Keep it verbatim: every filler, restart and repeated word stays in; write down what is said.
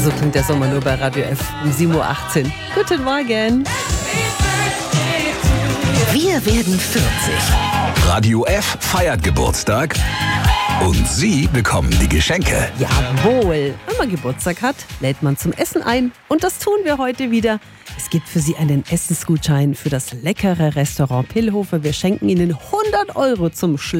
So klingt der Sommer nur bei Radio F um sieben Uhr achtzehn. Guten Morgen. Wir werden vierzig. Radio F feiert Geburtstag und Sie bekommen die Geschenke. Jawohl. Wenn man Geburtstag hat, lädt man zum Essen ein. Und das tun wir heute wieder. Es gibt für Sie einen Essensgutschein für das leckere Restaurant Pillhofer. Wir schenken Ihnen hundert Euro zum Schluss.